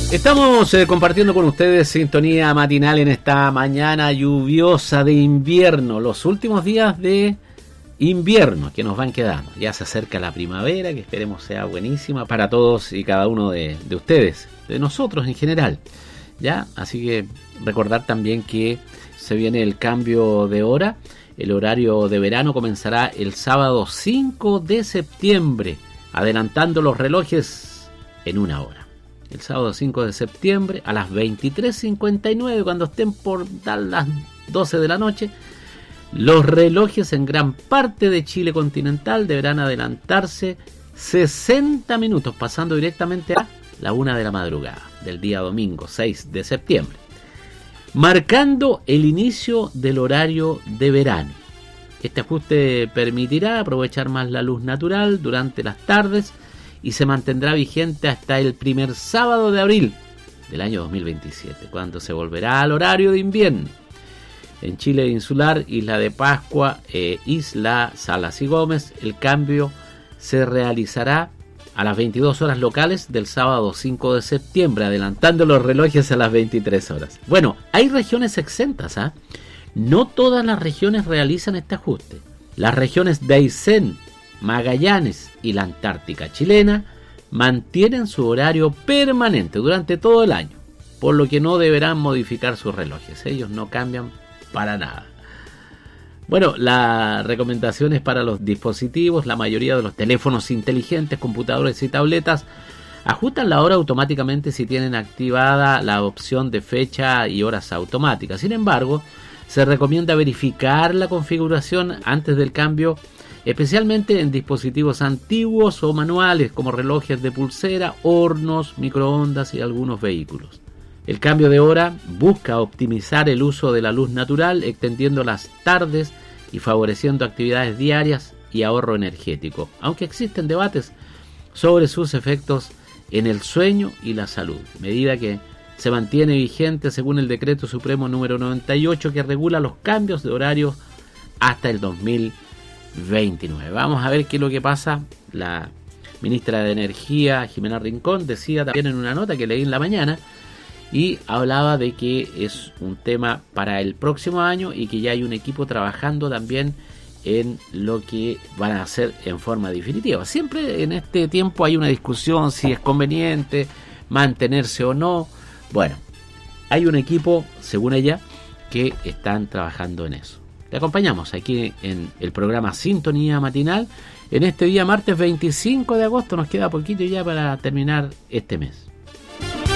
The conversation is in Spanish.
Estamos compartiendo con ustedes sintonía matinal en esta mañana lluviosa de invierno, los últimos días de invierno que nos van quedando. Ya se acerca la primavera, que esperemos sea buenísima para todos y cada uno de ustedes, de nosotros en general. ¿Ya? Así que recordar también que se viene el cambio de hora. El horario de verano comenzará el sábado 5 de septiembre, adelantando los relojes en una hora. El sábado 5 de septiembre a las 23:59, cuando estén por dar las 12 de la noche, los relojes en gran parte de Chile continental deberán adelantarse 60 minutos, pasando directamente a la 1 de la madrugada del día domingo 6 de septiembre, marcando el inicio del horario de verano. Este ajuste permitirá aprovechar más la luz natural durante las tardes y se mantendrá vigente hasta el primer sábado de abril del año 2027, cuando se volverá al horario de invierno. En Chile insular, Isla de Pascua, Isla, Salas y Gómez, el cambio se realizará a las 22 horas locales del sábado 5 de septiembre, adelantando los relojes a las 23 horas. Bueno, hay regiones exentas, ¿ah? No todas las regiones realizan este ajuste. Las regiones de Aysén, Magallanes y la Antártica chilena mantienen su horario permanente durante todo el año, por lo que no deberán modificar sus relojes. Ellos no cambian para nada. Bueno, la recomendación es para los dispositivos. La mayoría de los teléfonos inteligentes, computadores y tabletas ajustan la hora automáticamente si tienen activada la opción de fecha y horas automáticas. Sin embargo, se recomienda verificar la configuración antes del cambio, especialmente en dispositivos antiguos o manuales como relojes de pulsera, hornos, microondas y algunos vehículos. El cambio de hora busca optimizar el uso de la luz natural, extendiendo las tardes y favoreciendo actividades diarias y ahorro energético, aunque existen debates sobre sus efectos en el sueño y la salud, medida que se mantiene vigente según el Decreto Supremo número 98 que regula los cambios de horario hasta el 2029. Vamos a ver qué es lo que pasa. La ministra de Energía, Jimena Rincón, decía también en una nota que leí en la mañana y hablaba de que es un tema para el próximo año y que ya hay un equipo trabajando también en lo que van a hacer en forma definitiva. Siempre en este tiempo hay una discusión si es conveniente mantenerse o no. Bueno, hay un equipo, según ella, que están trabajando en eso. Te acompañamos aquí en el programa Sintonía Matinal en este día martes 25 de agosto. Nos queda poquito ya para terminar este mes.